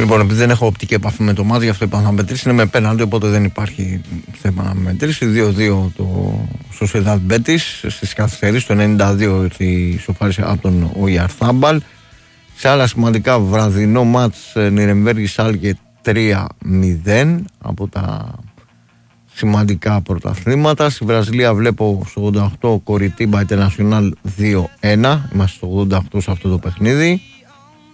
Λοιπόν, επειδή δεν έχω οπτική επαφή με το μάτι, γι' αυτό είπα να μετρήσει. Είναι με πέναλτι, οπότε δεν υπάρχει θέμα να μετρήσει. 2-2 το Sociedad Betis. Στις καθυστερήσεις, το 92 ήρθε η σοφάριση από τον Οϊαρθάμπαλ. Σε άλλα σημαντικά, βραδινό μάτς Νιρεμβέργη Σάλκε 3-0 από τα σημαντικά πρωταθλήματα. Στη Βραζιλία βλέπω στο 88 Κοριτίμπα International 2-1. Είμαστε στο 88 σε αυτό το παιχνίδι.